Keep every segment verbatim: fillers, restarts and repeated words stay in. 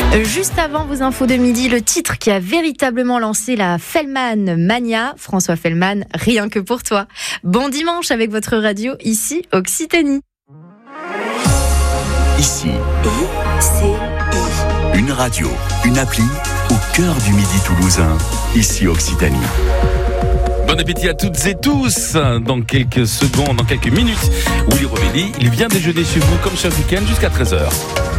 Juste avant vos infos de midi, le titre qui a véritablement lancé la Fellman Mania, François Fellman, rien que pour toi. Bon dimanche avec votre radio, ici Occitanie. Ici, I C I. une radio, une appli au cœur du midi toulousain, ici Occitanie. Bon appétit à toutes et tous. Dans quelques secondes, dans quelques minutes, Willy Rovelli, il vient déjeuner chez vous comme chaque week-end jusqu'à treize heures.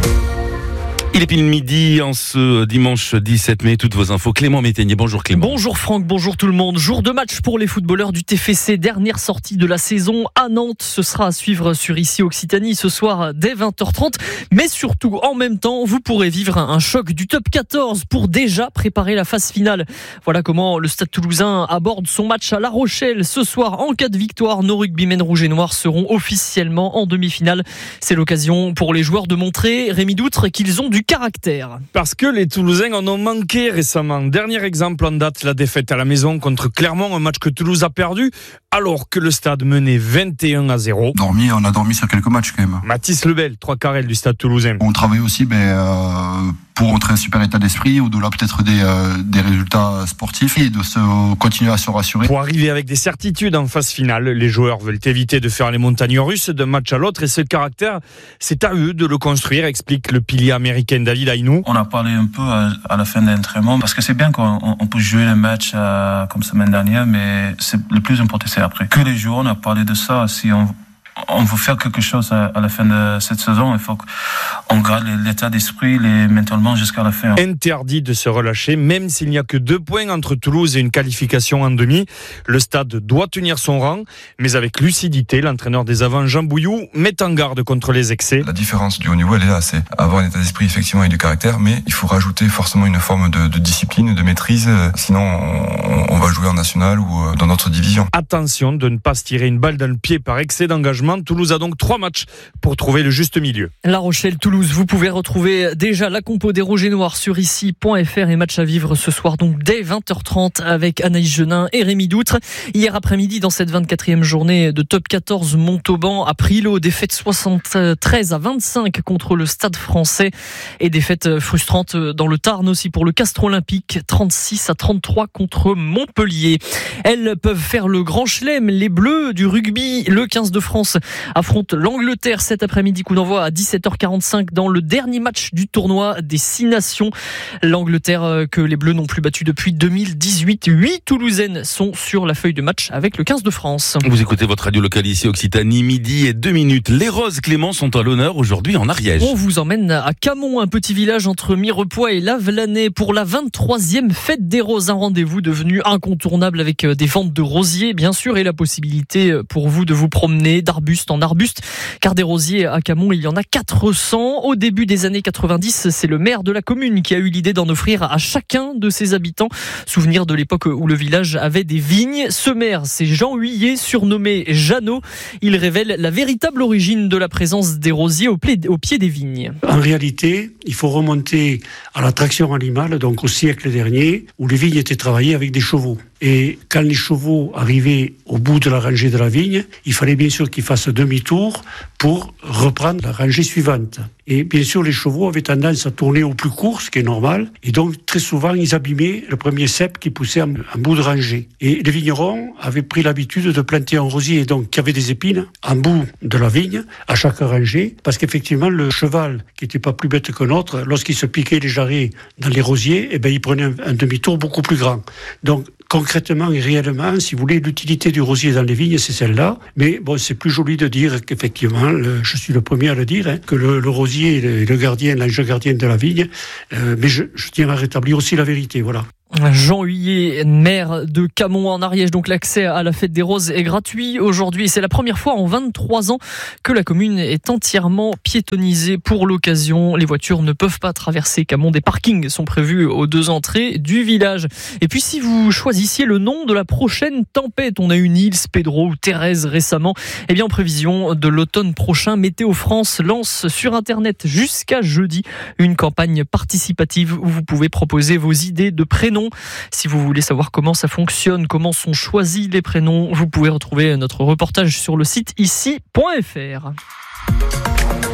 Il est pile midi en ce dimanche dix-sept mai. Toutes vos infos. Clément Métainier. Bonjour Clément. Bonjour Franck, bonjour tout le monde. Jour de match pour les footballeurs du T F C. Dernière sortie de la saison à Nantes. Ce sera à suivre sur ici Occitanie ce soir dès vingt heures trente. Mais surtout, en même temps, vous pourrez vivre un choc du top quatorze pour déjà préparer la phase finale. Voilà comment le Stade Toulousain aborde son match à La Rochelle ce soir. En cas de victoire, nos rugbymen rouges et noirs seront officiellement en demi-finale. C'est l'occasion pour les joueurs de montrer, Rémi Doutre, qu'ils ont du caractère. Parce que les Toulousains en ont manqué récemment. Dernier exemple en date, la défaite à la maison contre Clermont, un match que Toulouse a perdu alors que le stade menait vingt et un à zéro. Dormi, on a dormi sur quelques matchs quand même. Mathis Lebel, trois carrels du Stade Toulousain. On travaille aussi ben, euh, pour montrer un super état d'esprit, au-delà peut-être des, euh, des résultats sportifs et de se continuer à se rassurer. Pour arriver avec des certitudes en phase finale, les joueurs veulent éviter de faire les montagnes russes d'un match à l'autre et ce caractère, c'est à eux de le construire, explique le pilier américain David Aynou. On a parlé un peu à, à la fin de l'entraînement parce que c'est bien qu'on on peut jouer le match euh, comme semaine dernière, mais c'est, le plus important c'est après. Que les joueurs, on a parlé de ça, si on on veut faire quelque chose à, à la fin de cette saison, il faut qu'on garde l'état d'esprit les, mentalement jusqu'à la fin. Interdit de se relâcher, même s'il n'y a que deux points entre Toulouse et une qualification en demi. Le stade doit tenir son rang, mais avec lucidité, l'entraîneur des Avants, Jean Bouillou, met en garde contre les excès. La différence du haut niveau, elle est là, c'est avoir un état d'esprit effectivement et du caractère, mais il faut rajouter forcément une forme de, de discipline, de maîtrise, sinon on, on va jouer en national ou dans notre division. Attention de ne pas se tirer une balle dans le pied par excès d'engagement. Toulouse a donc trois matchs pour trouver le juste milieu. La Rochelle, Toulouse, vous pouvez retrouver déjà la compo des Rouges et Noirs sur ici point f r et match à vivre ce soir donc dès vingt heures trente avec Anaïs Genin et Rémi Doutre. Hier après-midi, dans cette vingt-quatrième journée de top quatorze, Montauban a pris l'eau, défaite soixante-treize à vingt-cinq contre le Stade Français et défaite frustrante dans le Tarn aussi pour le Castres Olympique, trente-six à trente-trois contre Montpellier. Elles peuvent faire le grand chelem, les Bleus du rugby, le quinze de France affronte l'Angleterre cet après-midi, coup d'envoi à dix-sept heures quarante-cinq dans le dernier match du tournoi des six nations. L'Angleterre que les Bleus n'ont plus battu depuis deux mille dix-huit. Huit Toulousaines sont sur la feuille de match avec le quinze de France. Vous écoutez votre radio locale ici Occitanie, midi et deux minutes. Les Roses Clément sont à l'honneur aujourd'hui en Ariège. On vous emmène à Camon, un petit village entre Mirepoix et Lavelanet pour la vingt-troisième fête des roses. Un rendez-vous devenu incontournable avec des ventes de rosiers bien sûr et la possibilité pour vous de vous promener d'arbuste en arbuste, car des rosiers à Camon, il y en a quatre cents. Au début des années quatre-vingt-dix, c'est le maire de la commune qui a eu l'idée d'en offrir à chacun de ses habitants. Souvenir de l'époque où le village avait des vignes. Ce maire, c'est Jean Huillet, surnommé Jeannot. Il révèle la véritable origine de la présence des rosiers au pied des vignes. En réalité, il faut remonter à la traction animale, donc au siècle dernier, où les vignes étaient travaillées avec des chevaux. Et quand les chevaux arrivaient au bout de la rangée de la vigne, il fallait bien sûr qu'ils fassent demi-tour pour reprendre la rangée suivante. Et bien sûr, les chevaux avaient tendance à tourner au plus court, ce qui est normal. Et donc, très souvent, ils abîmaient le premier cep qui poussait en, en bout de rangée. Et les vignerons avaient pris l'habitude de planter un rosier, donc qui avait des épines, en bout de la vigne, à chaque rangée. Parce qu'effectivement, le cheval, qui n'était pas plus bête que l'autre, lorsqu'il se piquait les jarrets dans les rosiers, eh ben, il prenait un, un demi-tour beaucoup plus grand. Donc, concrètement et réellement, si vous voulez, l'utilité du rosier dans les vignes, c'est celle-là. Mais bon, c'est plus joli de dire qu'effectivement, le, je suis le premier à le dire, hein, que le, le rosier est le, le gardien, l'ange gardien de la vigne. Euh, mais je, je tiens à rétablir aussi la vérité, voilà. Jean Huillet, maire de Camon en Ariège. Donc l'accès à la fête des roses est gratuit aujourd'hui. C'est la première fois en vingt-trois ans que la commune est entièrement piétonnisée pour l'occasion. Les voitures ne peuvent pas traverser Camon. Des parkings sont prévus aux deux entrées du village. Et puis si vous choisissiez le nom de la prochaine tempête, on a eu Nils, Pedro ou Thérèse récemment. Eh bien en prévision de l'automne prochain, Météo France lance sur Internet jusqu'à jeudi une campagne participative où vous pouvez proposer vos idées de prénoms. Si vous voulez savoir comment ça fonctionne, comment sont choisis les prénoms, vous pouvez retrouver notre reportage sur le site ici point f r.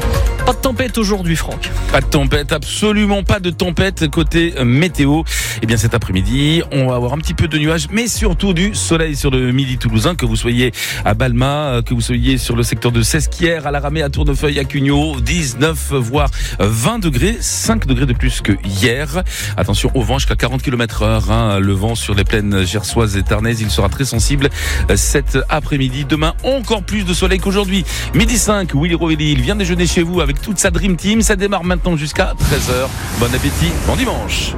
Pas de tempête aujourd'hui, Franck. Pas de tempête, absolument pas de tempête côté météo. Et bien cet après-midi, on va avoir un petit peu de nuages, mais surtout du soleil sur le midi toulousain, que vous soyez à Balma, que vous soyez sur le secteur de Sesquières, à la Ramée, à Tournefeuille, à Cugnot, dix-neuf voire vingt degrés, cinq degrés de plus que hier. Attention au vent jusqu'à quarante kilomètres heure, hein. Le vent sur les plaines gersoises et tarnaises, il sera très sensible cet après-midi. Demain, encore plus de soleil qu'aujourd'hui. Midi cinq, Willy Rovelli, il vient déjeuner chez vous avec toute sa Dream Team. Ça démarre maintenant jusqu'à treize heures. Bon appétit, bon dimanche.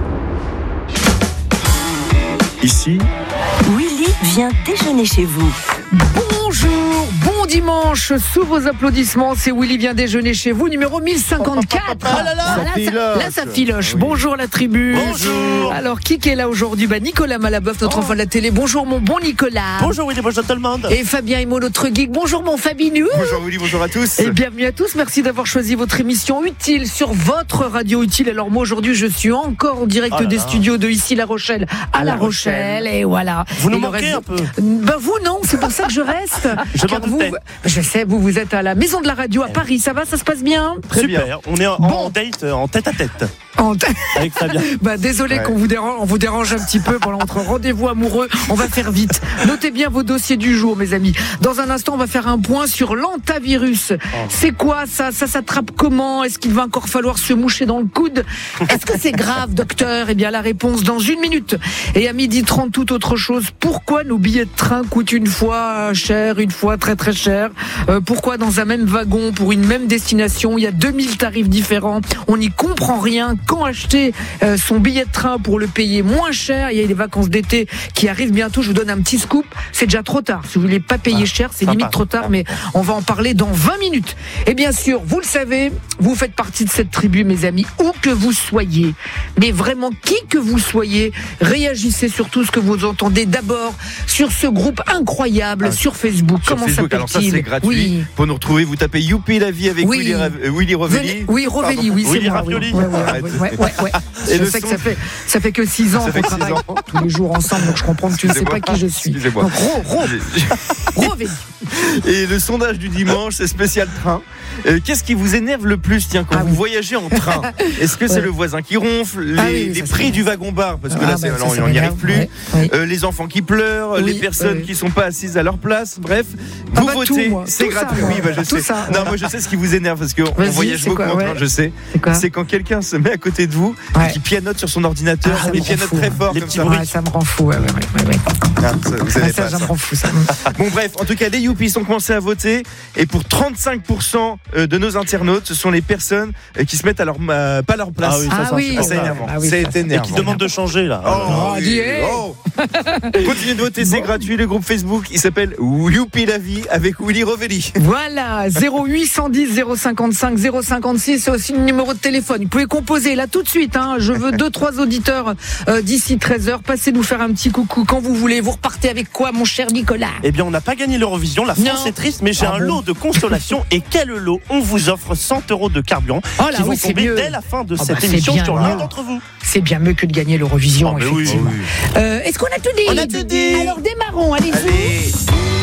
Ici, Willy vient déjeuner chez vous. Bonjour, bon dimanche, sous vos applaudissements, c'est Willy vient déjeuner chez vous, numéro mille cinquante-quatre. Ah là là, Ah, là, ça, là, ça filoche. Oui. Bonjour la tribu. Bonjour. Alors, qui est là aujourd'hui? Bah, Nicolas Malaboeuf, notre oh. enfant de la télé. Bonjour mon bon Nicolas. Bonjour Willy, bonjour tout le monde. Et Fabien Imo, notre geek. Bonjour mon Fabinou. Bonjour Willy, bonjour à tous. Et bienvenue à tous, merci d'avoir choisi votre émission utile sur votre radio utile. Alors moi aujourd'hui, je suis encore en direct oh des là. studios de ici La Rochelle à, à La Rochelle. Rochelle. Et voilà. Vous nous et manquez un peu. Bah vous non, c'est pour ça que je reste. Je Car vous, je sais, vous vous êtes à la Maison de la Radio à Paris, ça va, ça se passe bien? Très Super, bien. On est en, bon. en date, en tête à tête. En t- Avec Fabien. Bah désolé ouais. qu'on vous dérange, on vous dérange un petit peu pendant notre rendez-vous amoureux. On va faire vite. Notez bien vos dossiers du jour, mes amis. Dans un instant, on va faire un point sur l'antavirus. Oh. C'est quoi ça? Ça s'attrape comment? Est-ce qu'il va encore falloir se moucher dans le coude? Est-ce que c'est grave, docteur? Eh bien, la réponse dans une minute. Et à midi trente, toute autre chose. Pourquoi nos billets de train coûtent une fois cher, une fois très très cher? euh, Pourquoi dans un même wagon, pour une même destination, il y a deux mille tarifs différents? On n'y comprend rien. Quand acheter euh, son billet de train pour le payer moins cher? Il y a les vacances d'été qui arrivent bientôt. Je vous donne un petit scoop. C'est déjà trop tard. Si vous voulez pas payer ah, cher, c'est limite trop tard, mais on va en parler dans vingt minutes. Et bien sûr, vous le savez, vous faites partie de cette tribu, mes amis, où que vous soyez. Mais vraiment, qui que vous soyez, réagissez sur tout ce que vous entendez. D'abord, sur ce groupe incroyable ah, sur Facebook. Sur Comment Facebook. Alors ça, c'est gratuit. Oui. Pour nous retrouver, vous tapez Youpi la vie avec oui. Willy, Willy Rovelli. Oui, Rovelli, oui, c'est Willy moi. Ravioli. Oui. Ouais, ouais, ouais, ouais, ouais, ouais. Et je sais son... que ça fait, ça fait que six ans qu'on travaille ans. tous les jours ensemble, donc je comprends que tu ne sais pas qui je suis. Donc, Ro, Ro, Rovelli. Et le sondage du dimanche, c'est spécial train. Euh, qu'est-ce qui vous énerve le plus, tiens, quand ah, vous oui. voyagez en train? Est-ce que c'est ouais. le voisin qui ronfle, les, ah, oui, les prix serait... du wagon-bar, parce que ah, là, c'est, bah, alors, on n'y arrive plus, ouais. Oui. Euh, les enfants qui pleurent, oui, les personnes oui. qui ne sont pas assises à leur place, bref, vous ah, bah, votez, tout, c'est tout gratuit. Ça, oui, bah, je sais. Ça, non, ouais. moi, je sais ce qui vous énerve, parce qu'on voyage beaucoup quoi, en train, ouais. je sais. C'est, c'est quand quelqu'un se met à côté de vous ouais. et qui pianote sur son ordinateur, ah, ça oui, pianote très fort, les comme petits ça. Ouais, ça me rend fou, ouais, ouais, ouais, ouais. Ah, ça, vous savez ça, pas, ça me rend fou, ça. Bon, bref, en tout cas, les Youpis ont commencé à voter, et pour trente-cinq pour cent de nos internautes, ce sont les personnes qui se mettent à leur, euh, pas à leur place. Ah oui, ça, ah oui. c'est énervant. Ah oui, c'est énervant. Et qui demandent de changer là. Oh, oui. oh. Continuez de voter, c'est bon. gratuit. Le groupe Facebook, il s'appelle Youpi la vie avec Willy Rovelli. Voilà, zéro huit un zéro zéro cinquante-cinq zéro cinquante-six, c'est aussi le numéro de téléphone. Vous pouvez composer là tout de suite. Hein. Je veux deux trois auditeurs euh, d'ici treize heures. Passez nous faire un petit coucou quand vous voulez. Vous repartez avec quoi, mon cher Nicolas? Eh bien, on n'a pas gagné l'Eurovision. La France non. est triste, mais j'ai ah un bon. lot de consolation. Et quel lot? On vous offre cent euros de carburant oh là, qui vont oui, tomber mieux. dès la fin de oh cette bah, émission sur l'un d'entre vous. C'est bien mieux que de gagner l'Eurovision, oh, effectivement. Oui. Euh, est-ce qu'on a tout dit? On a tout dit. Alors démarrons, allez-y. Allez.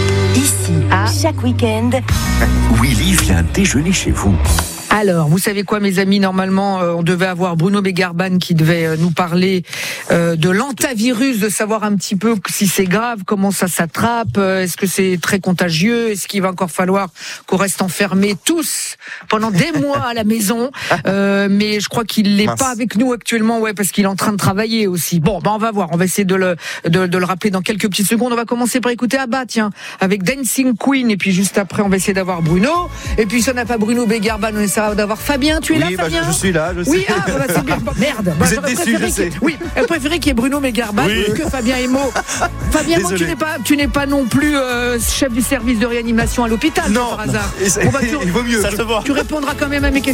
Ici, ah. chaque week-end, Willy vient déjeuner chez vous. Alors, vous savez quoi, mes amis? Normalement, euh, on devait avoir Bruno Begarban qui devait euh, nous parler euh, de l'antavirus, de savoir un petit peu si c'est grave, comment ça s'attrape, euh, est-ce que c'est très contagieux, est-ce qu'il va encore falloir qu'on reste enfermés tous pendant des mois à la maison. Euh, mais je crois qu'il n'est pas avec nous actuellement, ouais, parce qu'il est en train de travailler aussi. Bon, bah on va voir, on va essayer de le de, de le rappeler dans quelques petites secondes. On va commencer par écouter Abba, tiens, avec Dancing Queen, et puis juste après, on va essayer d'avoir Bruno. Et puis si on n'a pas Bruno Begarban, on essaiera d'avoir Fabien. Tu es oui, là, bah, Fabien? je, je suis là. Je oui, sais. ah, bah, c'est bien. Merde. Vous bah, êtes déçus, je sais. Oui, elle préférait qu'il y ait Bruno Begarban oui. que Fabien Emo. Fabien Emo, tu n'es pas, tu n'es pas non plus euh, chef du service de réanimation à l'hôpital, non, par hasard. Non. On va, tu, il vaut mieux. Ça se voit. Tu répondras quand même à mes questions.